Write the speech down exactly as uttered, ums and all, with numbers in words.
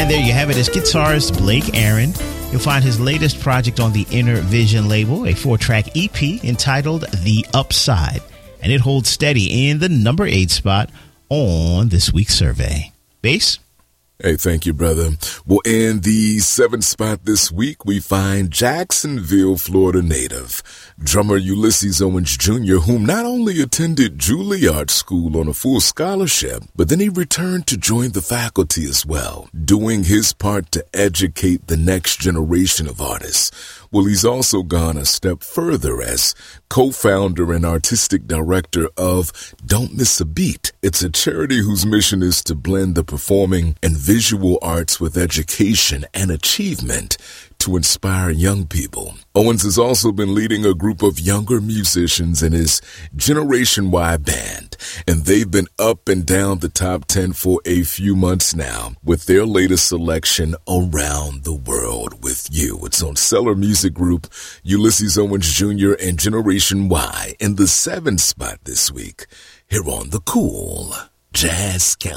And there you have it. It's guitarist Blake Aaron. You'll find his latest project on the Inner Vision label, a four-track E P entitled The Upside. And it holds steady in the number eight spot on this week's survey. Bass? Hey, thank you, brother. Well, in the seventh spot this week, we find Jacksonville, Florida native, drummer Ulysses Owens Junior, whom not only attended Juilliard School on a full scholarship, but then he returned to join the faculty as well, doing his part to educate the next generation of artists. Well, he's also gone a step further as co-founder and artistic director of Don't Miss a Beat. It's a charity whose mission is to blend the performing and visual arts with education and achievement to inspire young people. Owens has also been leading a group of younger musicians in his Generation Y band, and they've been up and down the top ten for a few months now with their latest selection, Around the World with You. It's on Cellar Music Group, Ulysses Owens Junior and Generation Y in the seventh spot this week here on the Cool Jazz Countdown.